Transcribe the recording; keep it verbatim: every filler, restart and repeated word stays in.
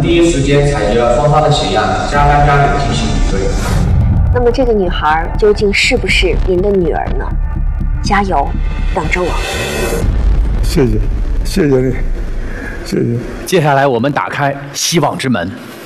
第一时间采集了双方的血样，加班加点进行比对。 那么这个女孩究竟是不是您的女儿呢？加油，等着我。 谢谢，谢谢你，谢谢。 接下来我们打开希望之门。